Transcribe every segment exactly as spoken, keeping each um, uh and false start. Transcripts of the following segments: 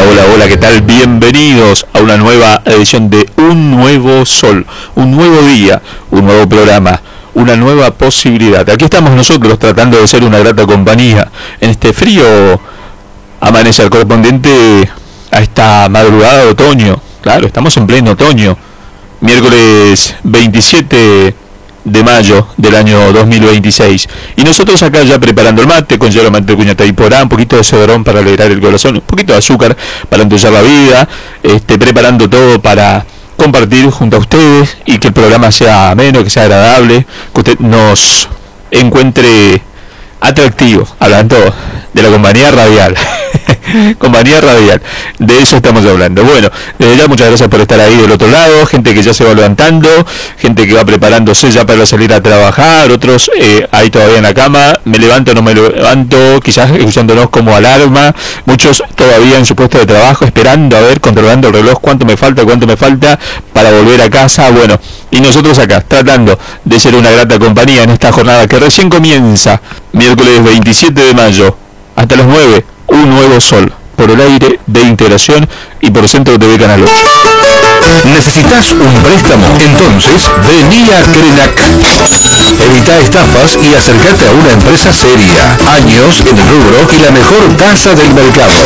hola, hola, ¿qué tal? Bienvenidos a una nueva edición de Un Nuevo Sol, un nuevo día, un nuevo programa, una nueva posibilidad. Aquí estamos nosotros tratando de ser una grata compañía en este frío amanecer correspondiente a esta madrugada de otoño. Claro, estamos en pleno otoño, miércoles veintisiete de mayo del año dos mil veintiséis, y nosotros acá ya preparando el mate con yerba mate, cuñata y porá, un poquito de cedrón para alegrar el corazón, un poquito de azúcar para endulzar la vida, este, preparando todo para compartir junto a ustedes y que el programa sea ameno, que sea agradable, que usted nos encuentre atractivo, hablando de la compañía radial. Compañía radial, de eso estamos hablando. Bueno, desde ya muchas gracias por estar ahí del otro lado, gente que ya se va levantando, gente que va preparándose ya para salir a trabajar, otros eh, ahí todavía en la cama, me levanto, no me levanto, quizás escuchándonos como alarma, muchos todavía en su puesto de trabajo, esperando a ver, controlando el reloj, cuánto me falta, cuánto me falta para volver a casa. Bueno, y nosotros acá, tratando de ser una grata compañía en esta jornada que recién comienza, miércoles veintisiete de mayo, hasta las nueve, Un Nuevo Sol, por el aire de Integración y por Centro T V Canal ocho. ¿Necesitas un préstamo? Entonces, vení a Krenak. Evita estafas y acércate a una empresa seria, años en el rubro y la mejor tasa del mercado.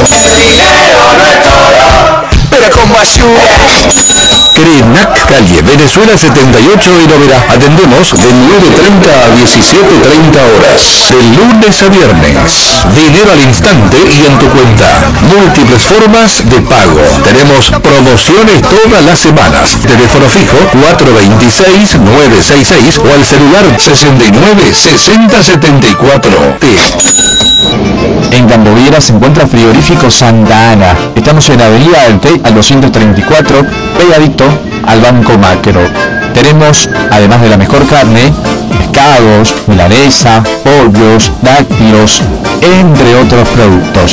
Pero con basura. Krenak, calle Venezuela setenta y ocho en Oberá. Atendemos de nueve treinta a diecisiete treinta horas, de lunes a viernes. Dinero al instante y en tu cuenta. Múltiples formas de pago. Tenemos promociones todas las semanas. Teléfono fijo cuatro dos seis nueve seis seis o al celular sesenta y nueve sesenta setenta y cuatro. En Gamboviera se encuentra Frigorífico Santa Ana. Estamos en Avenida Alte al doscientos treinta y cuatro, pegadito al Banco Macro. Tenemos, además de la mejor carne, pescados, milanesa, pollos, lácteos, entre otros productos.